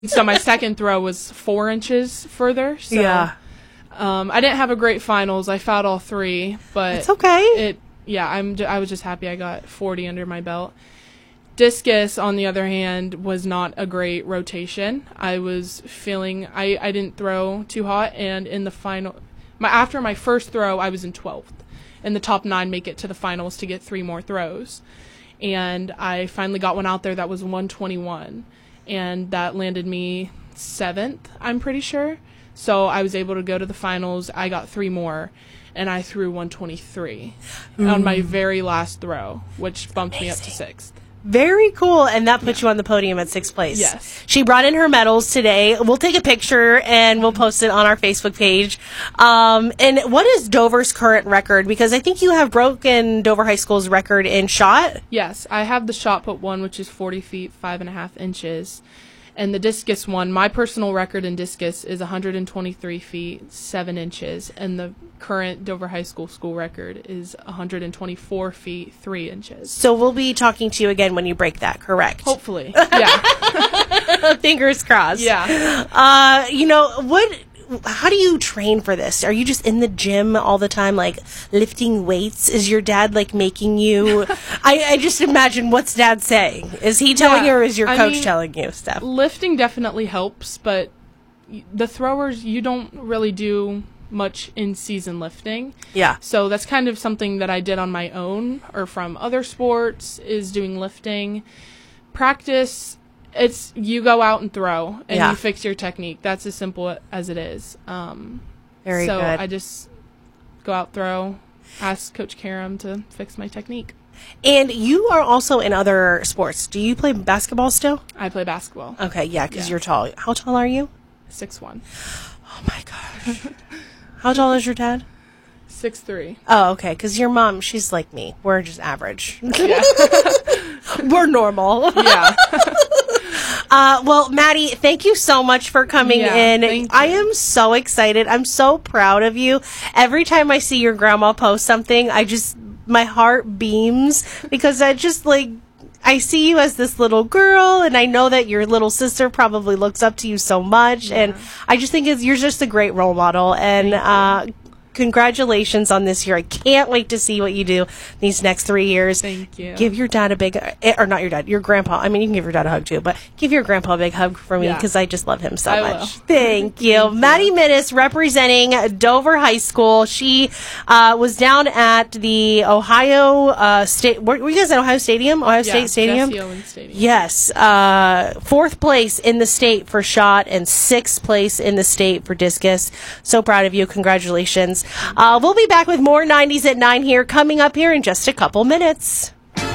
So my second throw was 4 inches further. So, yeah. I didn't have a great finals. I fouled all 3, but it's okay. I was just happy I got 40 under my belt. Discus, on the other hand, was not a great rotation. I was feeling I didn't throw too hot, and in the final, after my first throw, I was in 12th, and the top 9 make it to the finals to get 3 more throws. And I finally got one out there that was 121, and that landed me 7th, I'm pretty sure. So I was able to go to the finals. I got 3 more, and I threw 123 on my very last throw, which bumped me up to 6th. Very cool, and that puts you on the podium at 6th place. Yes. She brought in her medals today. We'll take a picture, and we'll post it on our Facebook page. And what is Dover's current record? Because I think you have broken Dover High School's record in shot. Yes, I have the shot put one, which is 40 feet, 5.5 inches. And the discus one, my personal record in discus is 123 feet, 7 inches. And the current Dover High School record is 124 feet, 3 inches. So we'll be talking to you again when you break that, correct? Hopefully, yeah. Fingers crossed. Yeah. How do you train for this? Are you just in the gym all the time, like lifting weights? Is your dad like making you? I just imagine, what's dad saying? Is he telling you, or is your coach telling you stuff? Lifting definitely helps, but the throwers, you don't really do much in-season lifting. Yeah. So that's kind of something that I did on my own or from other sports, is doing lifting. Practice, it's you go out and throw, and you fix your technique. That's as simple as it is. Very good. So I just go out, throw, ask Coach Karam to fix my technique. And you are also in other sports. Do you play basketball still? I play basketball. Okay, yeah, because you're tall. How tall are you? 6'1". Oh, my gosh. How tall is your dad? 6'3". Oh, okay, because your mom, she's like me. We're just average. Yeah. We're normal. Yeah. Well, Maddie, thank you so much for coming in. I am so excited. I'm so proud of you. Every time I see your grandma post something, my heart beams, because I see you as this little girl, and I know that your little sister probably looks up to you so much, and I just think you're just a great role model, and congratulations on this year. I can't wait to see what you do these next 3 years. Thank you. Give your dad a big, or not your dad, your grandpa. I mean, you can give your dad a hug too, but give your grandpa a big hug for me, because I just love him so much. Will. Thank you. Maddie Minnis, representing Dover High School. She was down at the Ohio State. Were you guys at Ohio Stadium? Ohio State Stadium? Jesse Owens Stadium. Yes. 4th place in the state for shot and 6th place in the state for discus. So proud of you. Congratulations. We'll be back with more 90s at 9 here, coming up here in just a couple minutes.